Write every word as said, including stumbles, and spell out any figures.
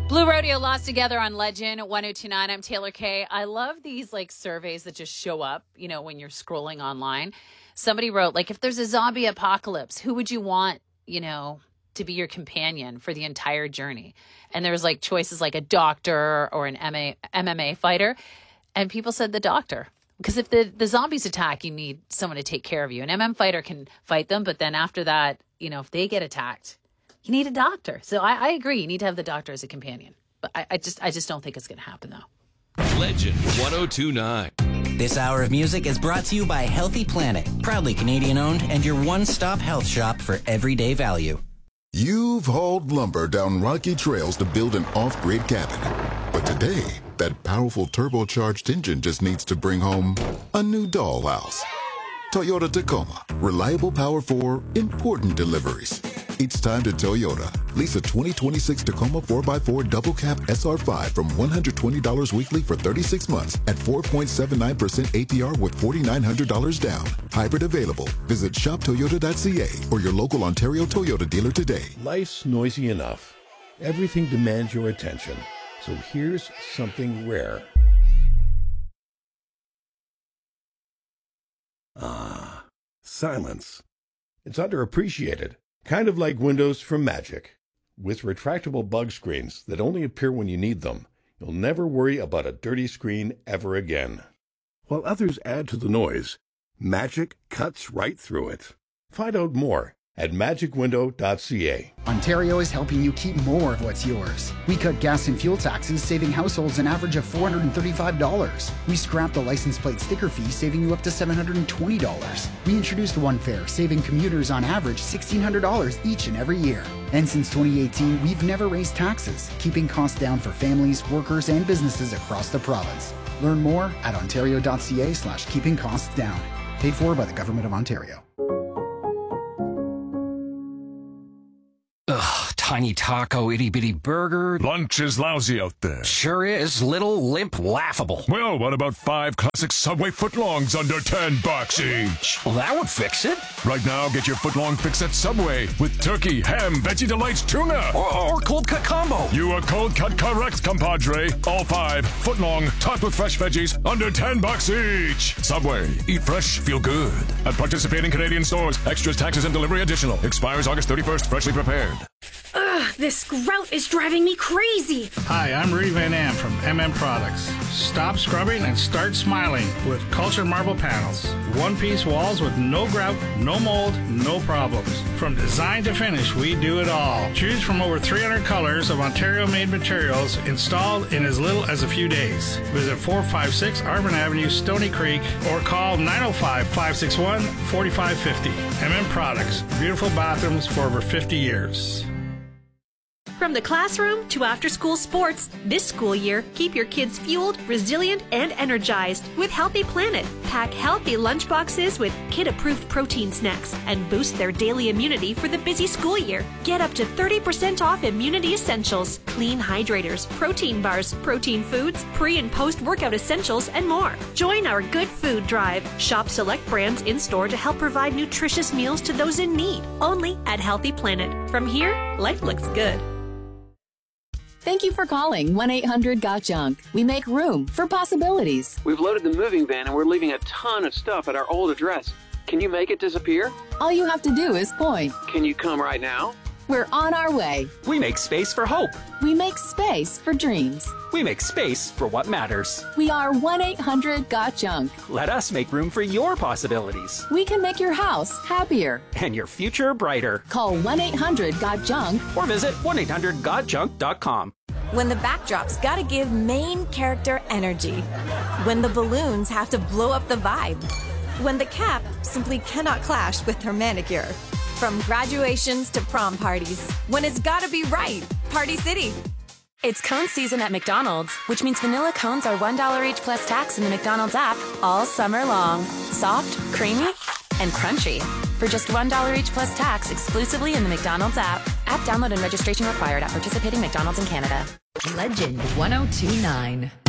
Blue Rodeo Lost Together on Legend one oh two point nine. I'm Taylor Kay. I love these like surveys that just show up, you know, when you're scrolling online. Somebody wrote, like, if there's a zombie apocalypse, who would you want, you know, to be your companion for the entire journey? And there's like choices like a doctor or an M M A fighter. And people said the doctor. Because if the, the zombies attack, you need someone to take care of you. An M M A fighter can fight them, but then after that, you know, if they get attacked, you need a doctor. So I, I agree. You need to have the doctor as a companion. But I, I just I just don't think it's going to happen, though. Legend one oh two point nine. This hour of music is brought to you by Healthy Planet, proudly Canadian-owned and your one-stop health shop for everyday value. You've hauled lumber down rocky trails to build an off-grid cabin. But today, that powerful turbocharged engine just needs to bring home a new dollhouse. Toyota Tacoma. Reliable power for important deliveries. It's time to Toyota. Lease a twenty twenty-six Tacoma four by four Double Cab S R five from one hundred twenty dollars weekly for thirty-six months at four point seven nine percent A P R with four thousand nine hundred dollars down. Hybrid available. Visit shop toyota dot c a or your local Ontario Toyota dealer today. Life's noisy enough. Everything demands your attention. So here's something rare. Ah, silence. It's underappreciated. Kind of like windows from Magic. With retractable bug screens that only appear when you need them, you'll never worry about a dirty screen ever again. While others add to the noise, Magic cuts right through it. Find out more at magic window dot c a. Ontario is helping you keep more of what's yours. We cut gas and fuel taxes, saving households an average of four hundred thirty-five dollars. We scrapped the license plate sticker fee, saving you up to seven hundred twenty dollars. We introduced One Fare, saving commuters on average sixteen hundred dollars each and every year. And since twenty eighteen, we've never raised taxes, keeping costs down for families, workers, and businesses across the province. Learn more at ontario dot c a slash keeping costs down. Paid for by the Government of Ontario. Ugh, tiny taco, itty bitty burger. Lunch is lousy out there. Sure is. Little, limp, laughable. Well, what about five classic Subway footlongs under ten bucks each? Well, that would fix it. Right now, get your footlong fix at Subway with turkey, ham, veggie delights, tuna. Or, or cold cut combo. You are cold cut correct, compadre. All five, footlong, topped with fresh veggies, under ten bucks each. Subway, eat fresh, feel good. At participating Canadian stores, extras, taxes, and delivery additional. Expires August thirty-first, freshly prepared. Ugh, this grout is driving me crazy. Hi, I'm Rudy Van Am from M M Products. Stop scrubbing and start smiling with cultured marble panels. One-piece walls with no grout, no mold, no problems. From design to finish, we do it all. Choose from over three hundred colors of Ontario-made materials installed in as little as a few days. Visit four five six Arvin Avenue, Stony Creek, or call nine oh five, five six one, four five five oh. M M Products, beautiful bathrooms for over fifty years. From the classroom to after-school sports, this school year, keep your kids fueled, resilient, and energized with Healthy Planet. Pack healthy lunchboxes with kid-approved protein snacks and boost their daily immunity for the busy school year. Get up to thirty percent off immunity essentials, clean hydrators, protein bars, protein foods, pre- and post-workout essentials, and more. Join our Good Food Drive. Shop select brands in-store to help provide nutritious meals to those in need. Only at Healthy Planet. From here, life looks good. Thank you for calling one eight hundred got junk. We make room for possibilities. We've loaded the moving van and we're leaving a ton of stuff at our old address. Can you make it disappear? All you have to do is point. Can you come right now? We're on our way. We make space for hope. We make space for dreams. We make space for what matters. We are one eight hundred got junk. Let us make room for your possibilities. We can make your house happier. And your future brighter. Call one eight hundred got junk or visit one eight hundred got junk dot com. When the backdrop's gotta give main character energy. When the balloons have to blow up the vibe. When the cap simply cannot clash with her manicure. From graduations to prom parties. When it's gotta be right. Party City. It's cone season at McDonald's, which means vanilla cones are one dollar each plus tax in the McDonald's app all summer long. Soft, creamy, and crunchy. For just one dollar each plus tax exclusively in the McDonald's app. App download and registration required at participating McDonald's in Canada. Legend one oh two point nine.